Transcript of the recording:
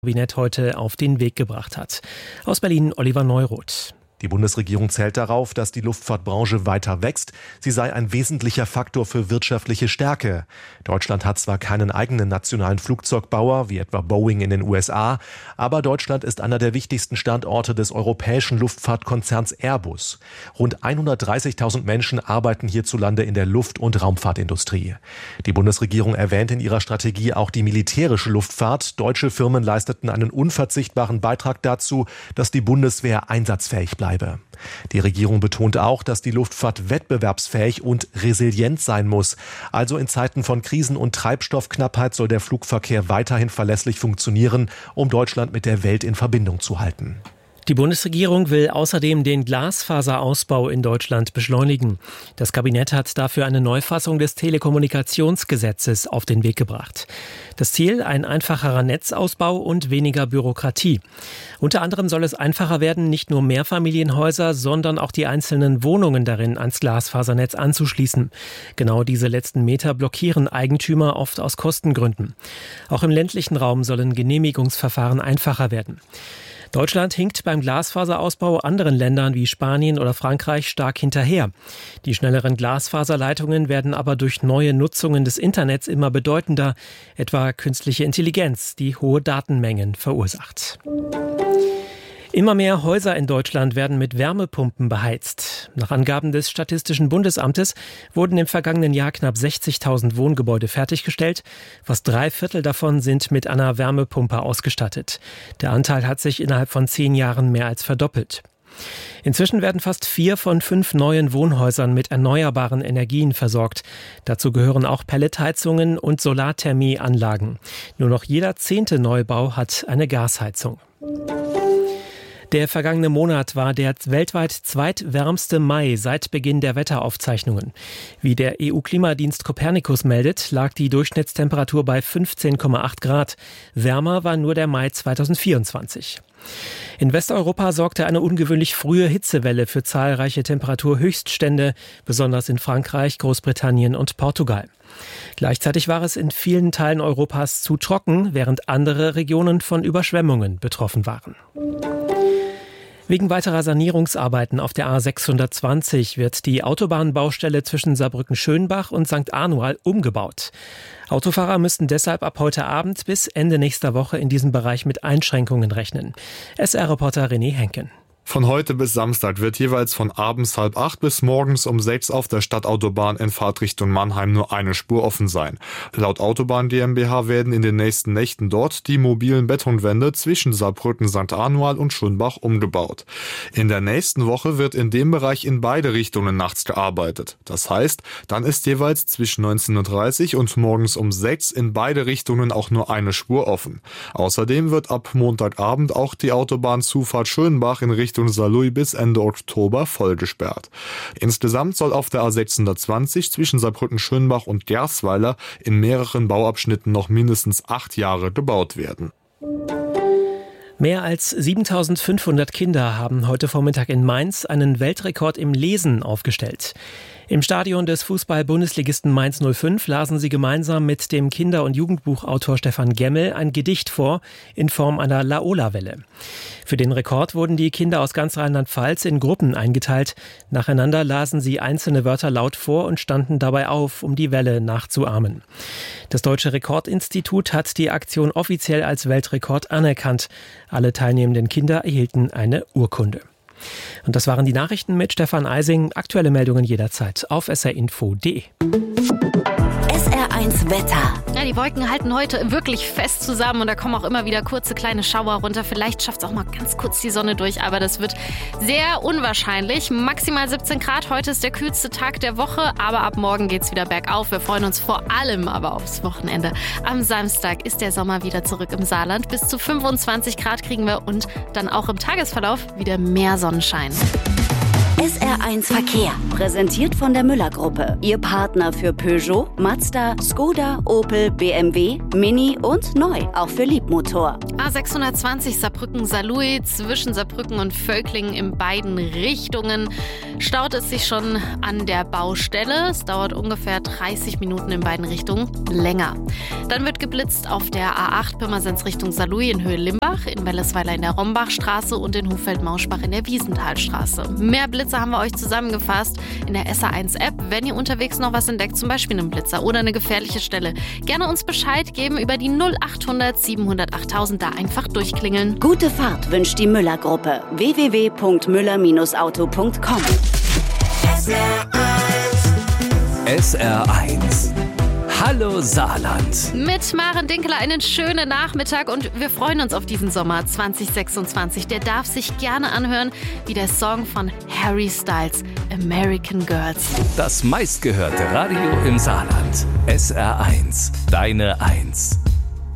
Kabinett heute auf den Weg gebracht hat. Aus Berlin Oliver Neuroth. Die Bundesregierung zählt darauf, dass die Luftfahrtbranche weiter wächst. Sie sei ein wesentlicher Faktor für wirtschaftliche Stärke. Deutschland hat zwar keinen eigenen nationalen Flugzeugbauer, wie etwa Boeing in den USA, aber Deutschland ist einer der wichtigsten Standorte des europäischen Luftfahrtkonzerns Airbus. Rund 130.000 Menschen arbeiten hierzulande in der Luft- und Raumfahrtindustrie. Die Bundesregierung erwähnt in ihrer Strategie auch die militärische Luftfahrt. Deutsche Firmen leisteten einen unverzichtbaren Beitrag dazu, dass die Bundeswehr einsatzfähig bleibt. Die Regierung betont auch, dass die Luftfahrt wettbewerbsfähig und resilient sein muss. Also in Zeiten von Krisen und Treibstoffknappheit soll der Flugverkehr weiterhin verlässlich funktionieren, um Deutschland mit der Welt in Verbindung zu halten. Die Bundesregierung will außerdem den Glasfaserausbau in Deutschland beschleunigen. Das Kabinett hat dafür eine Neufassung des Telekommunikationsgesetzes auf den Weg gebracht. Das Ziel: ein einfacherer Netzausbau und weniger Bürokratie. Unter anderem soll es einfacher werden, nicht nur Mehrfamilienhäuser, sondern auch die einzelnen Wohnungen darin ans Glasfasernetz anzuschließen. Genau diese letzten Meter blockieren Eigentümer oft aus Kostengründen. Auch im ländlichen Raum sollen Genehmigungsverfahren einfacher werden. Deutschland hinkt beim Glasfaserausbau anderen Ländern wie Spanien oder Frankreich stark hinterher. Die schnelleren Glasfaserleitungen werden aber durch neue Nutzungen des Internets immer bedeutender, etwa künstliche Intelligenz, die hohe Datenmengen verursacht. Immer mehr Häuser in Deutschland werden mit Wärmepumpen beheizt. Nach Angaben des Statistischen Bundesamtes wurden im vergangenen Jahr knapp 60.000 Wohngebäude fertiggestellt. Fast 3/4 davon sind mit einer Wärmepumpe ausgestattet. Der Anteil hat sich innerhalb von 10 Jahren mehr als verdoppelt. Inzwischen werden fast 4 von 5 neuen Wohnhäusern mit erneuerbaren Energien versorgt. Dazu gehören auch Pelletheizungen und Solarthermieanlagen. Nur noch jeder 10. Neubau hat eine Gasheizung. Der vergangene Monat war der weltweit zweitwärmste Mai seit Beginn der Wetteraufzeichnungen. Wie der EU-Klimadienst Copernicus meldet, lag die Durchschnittstemperatur bei 15,8 Grad. Wärmer war nur der Mai 2024. In Westeuropa sorgte eine ungewöhnlich frühe Hitzewelle für zahlreiche Temperaturhöchststände, besonders in Frankreich, Großbritannien und Portugal. Gleichzeitig war es in vielen Teilen Europas zu trocken, während andere Regionen von Überschwemmungen betroffen waren. Wegen weiterer Sanierungsarbeiten auf der A620 wird die Autobahnbaustelle zwischen Saarbrücken-Schönbach und St. Anual umgebaut. Autofahrer müssten deshalb ab heute Abend bis Ende nächster Woche in diesem Bereich mit Einschränkungen rechnen. SR-Reporter René Henken. Von heute bis Samstag wird jeweils von abends 7:30 bis morgens um 6 auf der Stadtautobahn in Fahrtrichtung Mannheim nur eine Spur offen sein. Laut Autobahn GmbH werden in den nächsten Nächten dort die mobilen Betonwände zwischen Saarbrücken, St. Anual und Schönbach umgebaut. In der nächsten Woche wird in dem Bereich in beide Richtungen nachts gearbeitet. Das heißt, dann ist jeweils zwischen 19:30 und morgens um 6 in beide Richtungen auch nur eine Spur offen. Außerdem wird ab Montagabend auch die Autobahnzufahrt Schönbach in Richtung Saarlouis bis Ende Oktober voll gesperrt. Insgesamt soll auf der A620 zwischen Saarbrücken-Schönbach und Gersweiler in mehreren Bauabschnitten noch mindestens 8 Jahre gebaut werden. Mehr als 7.500 Kinder haben heute Vormittag in Mainz einen Weltrekord im Lesen aufgestellt. Im Stadion des Fußball-Bundesligisten Mainz 05 lasen sie gemeinsam mit dem Kinder- und Jugendbuchautor Stefan Gemmel ein Gedicht vor in Form einer Laola-Welle. Für den Rekord wurden die Kinder aus ganz Rheinland-Pfalz in Gruppen eingeteilt. Nacheinander lasen sie einzelne Wörter laut vor und standen dabei auf, um die Welle nachzuahmen. Das Deutsche Rekordinstitut hat die Aktion offiziell als Weltrekord anerkannt. Alle teilnehmenden Kinder erhielten eine Urkunde. Und das waren die Nachrichten mit Stefan Eising. Aktuelle Meldungen jederzeit auf srinfo.de. SR1 Wetter. Ja, die Wolken halten heute wirklich fest zusammen und da kommen auch immer wieder kurze kleine Schauer runter. Vielleicht schafft es auch mal ganz kurz die Sonne durch, aber das wird sehr unwahrscheinlich. Maximal 17 Grad. Heute ist der kühlste Tag der Woche, aber ab morgen geht's wieder bergauf. Wir freuen uns vor allem aber aufs Wochenende. Am Samstag ist der Sommer wieder zurück im Saarland. Bis zu 25 Grad kriegen wir und dann auch im Tagesverlauf wieder mehr Sonnenschein. SR1 Verkehr, präsentiert von der Müller-Gruppe. Ihr Partner für Peugeot, Mazda, Skoda, Opel, BMW, Mini und neu, auch für Liebmotor. A620 Saarbrücken-Saarlouis zwischen Saarbrücken und Völklingen in beiden Richtungen. Staut es sich schon an der Baustelle. Es dauert ungefähr 30 Minuten in beiden Richtungen länger. Dann wird geblitzt auf der A8 Pirmasens Richtung Saarlouis in Höhe Limbach, in Wellesweiler in der Rombachstraße und in Hufeld-Mauschbach in der Wiesenthalstraße. Mehr Blitzer haben wir euch zusammengefasst in der SR1-App. Wenn ihr unterwegs noch was entdeckt, zum Beispiel einen Blitzer oder eine gefährliche Stelle, gerne uns Bescheid geben über die 0800 700 8000, da einfach durchklingeln. Gute Fahrt wünscht die Müller-Gruppe. www.müller-auto.com. SR1. Hallo Saarland. Mit Maren Dinkeler einen schönen Nachmittag und wir freuen uns auf diesen Sommer 2026. Der darf sich gerne anhören, wie der Song von Harry Styles, American Girls. Das meistgehörte Radio im Saarland. SR1. Deine 1.